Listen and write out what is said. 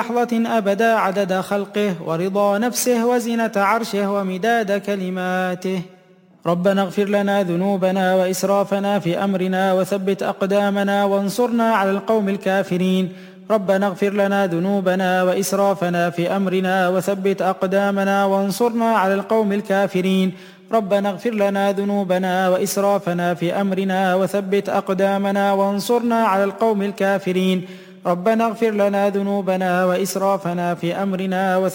لحظة أبدا عدد خلقه ورضا نفسه وزنة عرشه ومداد كلماته. ربنا اغفر لنا ذنوبنا وإسرافنا في أمرنا وثبت أقدامنا وانصرنا على القوم الكافرين. ربنا اغفر لنا ذنوبنا وإسرافنا في أمرنا وثبت أقدامنا وانصرنا على القوم الكافرين. ربنا اغفر لنا ذنوبنا وإسرافنا في أمرنا وثبت أقدامنا وانصرنا على القوم الكافرين. ربنا اغفر لنا ذنوبنا وإسرافنا في أمرنا